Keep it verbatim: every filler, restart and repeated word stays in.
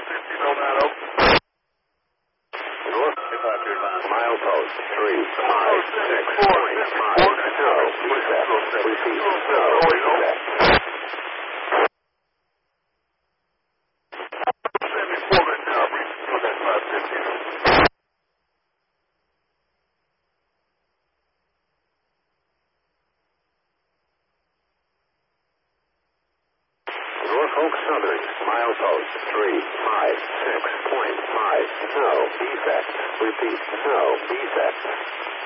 Milepost three five six point five. No, reset. Repeat. No, reset. Norfolk Southern, milepost three five six point five. No, reset. Repeat. No, reset.